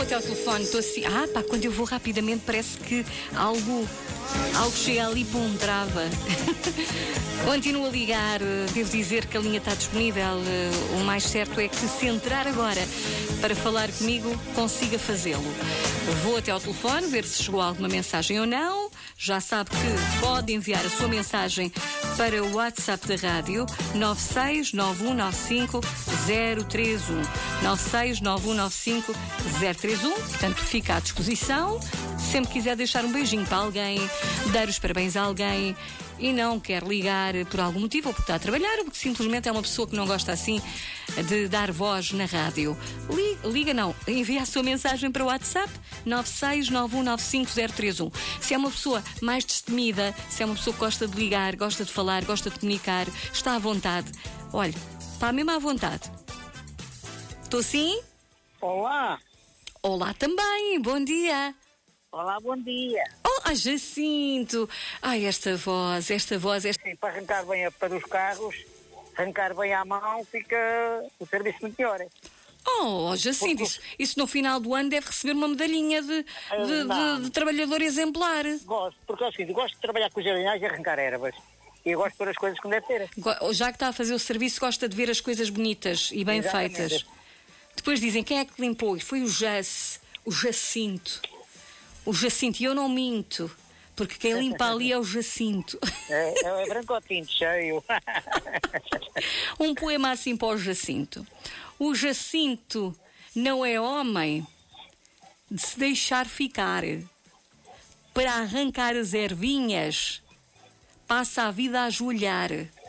até ao telefone, estou assim, quando eu vou rapidamente parece que algo chega ali, pum, trava. Continuo a ligar, devo dizer que a linha está disponível. O mais certo é que se entrar agora para falar comigo, consiga fazê-lo. Vou até ao telefone, ver se chegou alguma mensagem ou não. Já sabe que pode enviar a sua mensagem para o WhatsApp da rádio 969195031. 969195031. Portanto, fica à disposição. Sempre quiser deixar um beijinho para alguém, dar os parabéns a alguém e não quer ligar por algum motivo, ou porque está a trabalhar, ou porque simplesmente é uma pessoa que não gosta assim de dar voz na rádio. Liga não, envia a sua mensagem para o WhatsApp 969195031. Se é uma pessoa mais destemida, se é uma pessoa que gosta de ligar, gosta de falar, gosta de comunicar, está à vontade. Olha, está mesmo à vontade. Estou sim? Olá. Olá também, bom dia. Olá, bom dia. Jacinto! Ai, esta voz. Sim, para arrancar bem para os carros, arrancar bem à mão, fica o serviço muito melhor. Jacinto, isso no final do ano deve receber uma medalhinha de trabalhador exemplar. Gosto, porque é o seguinte, gosto de trabalhar com os jardinais e arrancar ervas. E eu gosto de pôr as coisas como deve ter. Já que está a fazer o serviço, gosta de ver as coisas bonitas e bem feitas. Depois dizem, quem é que limpou? Foi o Jacinto. O Jacinto, e eu não minto, porque quem limpa ali é o Jacinto. É brancotinho, cheio. Um poema assim para o Jacinto. O Jacinto não é homem de se deixar ficar. Para arrancar as ervinhas, passa a vida a ajoelhar.